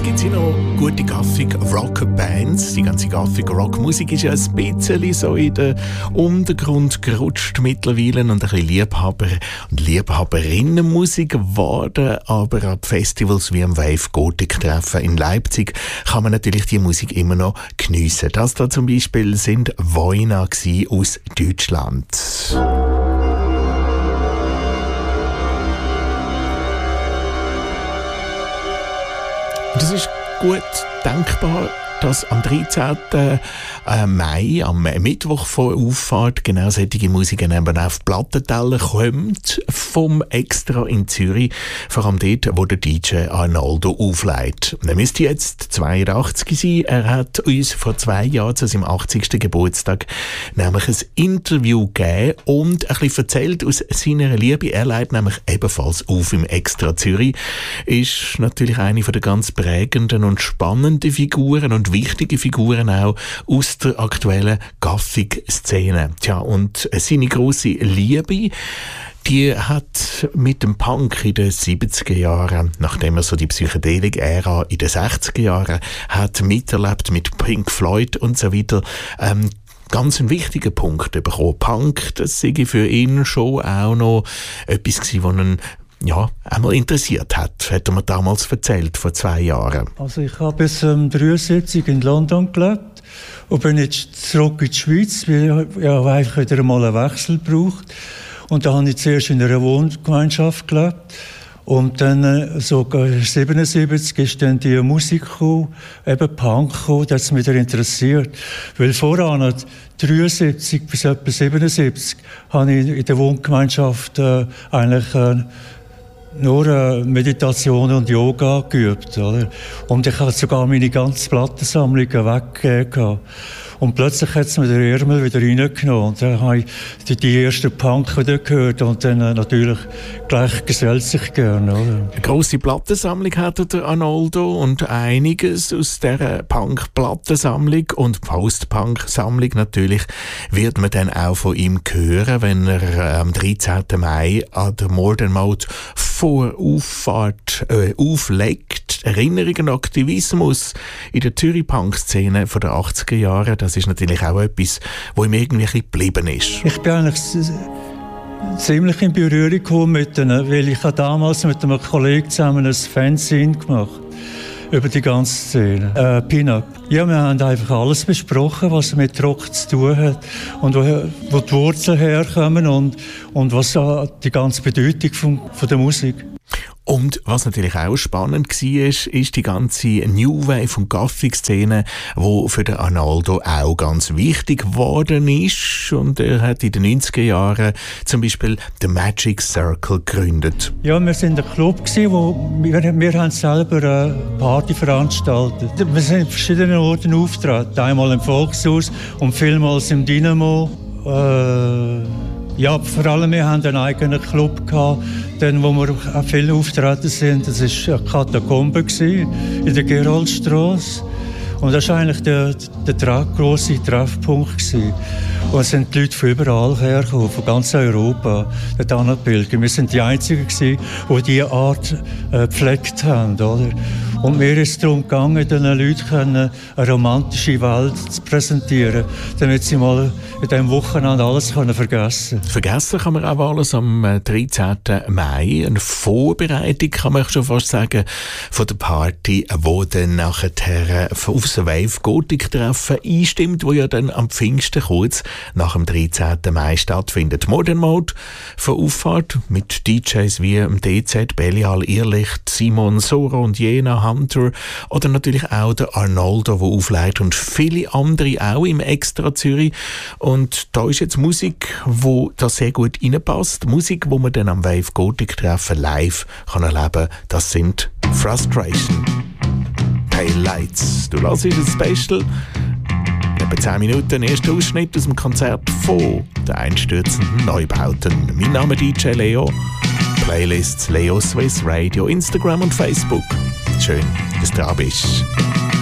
gibt es ja noch gute Gothic-Rock-Bands. Die ganze Gothic-Rock-Musik ist ja ein bisschen so in den Untergrund gerutscht mittlerweile und ein bisschen Liebhaber- und Liebhaberinnenmusik geworden. Aber ab Festivals wie am Wave Gothic-Treffen in Leipzig kann man natürlich die Musik immer noch geniessen. Das da zum Beispiel sind Voina aus Deutschland. Das ist gut denkbar, dass am 13. Mai, am Mittwoch vor Auffahrt, genau solche Musik eben auf Plattenteller kommt, vom Extra in Zürich, vor allem dort, wo der DJ Arnoldo auflegt. Er müsste jetzt 82 sein. Er hat uns vor 2 Jahren zu seinem 80. Geburtstag nämlich ein Interview gegeben und ein bisschen erzählt aus seiner Liebe. Er legt nämlich ebenfalls auf im Extra Zürich. Ist natürlich eine der ganz prägenden und spannenden Figuren und wichtige Figuren auch aus der aktuellen Gothic-Szene. Tja, und seine grosse Liebe, die hat mit dem Punk in den 70er Jahren, nachdem er so die Psychedelik-Ära in den 60er Jahren hat miterlebt mit Pink Floyd und so weiter, ganz einen wichtigen Punkt bekommen. Punk, das sei für ihn schon auch noch etwas gewesen, was ihn einmal interessiert hat er mir damals erzählt, vor 2 Jahren. Also ich habe bis 1973 in London gelebt und bin jetzt zurück in die Schweiz, weil ich einfach wieder einmal einen Wechsel braucht. Und da habe ich zuerst in einer Wohngemeinschaft gelebt. Und dann, sogar 1977, ist dann die Musik gekommen, eben Punk gekommen, das hat mich wieder interessiert. Weil voran, 1973 bis etwa 1977, habe ich in der Wohngemeinschaft eigentlich nur Meditation und Yoga geübt. Oder? Und ich hatte sogar meine ganze Plattensammlung weggegeben. Und plötzlich hat es mir den Ärmel wieder reingenommen. Und dann habe ich die ersten Punk wieder gehört. Und dann natürlich gleich gesellt sich gerne. Oder? Eine grosse Plattensammlung hat der Arnoldo und einiges aus dieser Punk-Plattensammlung und Post-Punk-Sammlung natürlich wird man dann auch von ihm hören, wenn er am 13. Mai an der Modern Mode vor Auffahrt auflegt. Erinnerungen und Aktivismus in der Zürich-Punk-Szene von den 80er Jahren, das ist natürlich auch etwas, was ihm irgendwie geblieben ist. Ich bin eigentlich ziemlich in Berührung gekommen mit denen, weil ich damals mit einem Kollegen zusammen ein Fanzine gemacht über die ganze Szene. Pin-Up. Ja, wir haben einfach alles besprochen, was mit Rock zu tun hat und wo die Wurzeln herkommen und was die ganze Bedeutung von der Musik. Und was natürlich auch spannend war, ist die ganze New Wave und Gothic-Szene, die für den Arnoldo auch ganz wichtig geworden ist. Und er hat in den 90er Jahren zum Beispiel den Magic Circle gegründet. Ja, wir waren ein Club, wo wir haben selber eine Party veranstaltet. Wir sind in verschiedenen Orten aufgetreten. Einmal im Volkshaus und vielmals im Dynamo. Ja, vor allem, wir hatten einen eigenen Club gehabt, wo wir auch viel auftreten sind. Das war eine Katakombe in der Geraldstrasse. Und das war eigentlich der grosse Treffpunkt gewesen. Und es sind die Leute von überall hergekommen, von ganz Europa, dort pilgern. Wir sind die Einzigen gewesen, die diese Art gepflegt haben, oder? Und mir ist es darum gegangen, den Leuten eine romantische Welt zu präsentieren, damit sie mal in diesem Wochenende alles vergessen können. Vergessen kann man auch alles am 13. Mai. Eine Vorbereitung, kann man schon fast sagen, von der Party, die dann nachher aufs Wave Gothic Treffen einstimmt, wo ja dann am Pfingsten kurz nach dem 13. Mai stattfindet. Modern Mode von Auffahrt mit DJs wie DZ, Belial, Irrlicht, Simon, Soro und Jena, Hunter oder natürlich auch der Arnoldo, der auflegt und viele andere auch im Extra Zürich. Und da ist jetzt Musik, wo da sehr gut reinpasst. Musik, wo man dann am Wave Gothic Treffen live kann erleben. Das sind Frustration. Pale Lights. Du hörst das Special. Etwa 10 Minuten, erster Ausschnitt aus dem Konzert von den einstürzenden Neubauten. Mein Name ist DJ Leo. Playlists Leo Swiss Radio, Instagram und Facebook. Schön, dass du da bist.